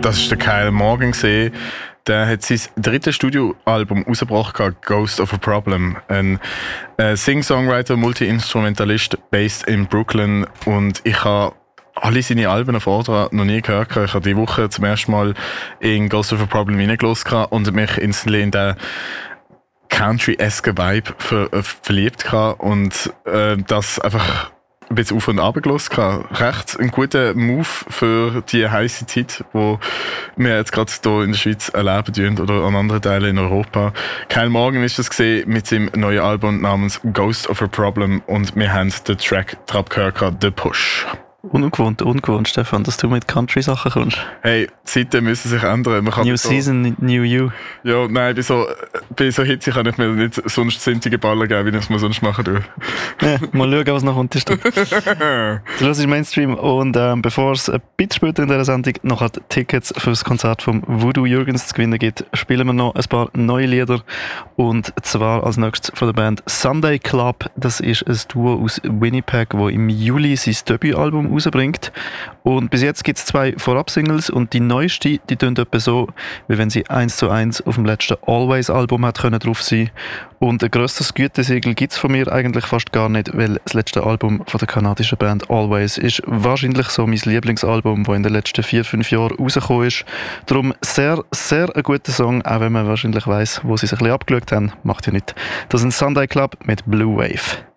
Das ist der Kyle Morgan gesehen. Der hat sein drittes Studioalbum rausgebracht, Ghost of a Problem. Ein Sing-Songwriter, Multi-Instrumentalist, based in Brooklyn. Und ich habe alle seine Alben vorher noch nie gehört. Ich habe diese Woche zum ersten Mal in Ghost of a Problem reingelassen und mich instantly in den Country-esque Vibe verliebt und das einfach ein bisschen auf und ab gelassen habe. Recht ein guter Move für die heisse Zeit, die wir jetzt gerade hier in der Schweiz erleben oder an anderen Teilen in Europa. Kyle Morgan ist das gesehen mit seinem neuen Album namens Ghost of a Problem und wir haben den Track drauf gehört, The Push. Ungewohnt, Stefan, dass du mit Country-Sachen kommst. Hey, die Zeiten müssen sich ändern. New Season, New You. Ja, nein, bei so Hitze kann ich mir nicht sonst sintige Ballen geben, wie ich es mir sonst machen tue. Ja, mal schauen, was noch kommt. Du hörst Mainstream und bevor es ein bisschen später in dieser Sendung noch Tickets für das Konzert von Voodoo Jürgens zu gewinnen gibt, spielen wir noch ein paar neue Lieder. Und zwar als nächstes von der Band Sunday Club. Das ist ein Duo aus Winnipeg, das im Juli sein Debütalbum rausbringt. Und bis jetzt gibt es 2 Vorab-Singles und die neueste, die tönt etwa so, wie wenn sie 1:1 auf dem letzten Always-Album hat können drauf sein. Und ein grösseres Gütesiegel gibt es von mir eigentlich fast gar nicht, weil das letzte Album von der kanadischen Band Always ist wahrscheinlich so mein Lieblingsalbum, das in den letzten 4-5 Jahren rausgekommen ist. Darum sehr, sehr ein guter Song, auch wenn man wahrscheinlich weiss, wo sie sich ein bisschen abgeschaut haben. Macht ja nichts. Das ist ein Sunday Club mit Blue Wave.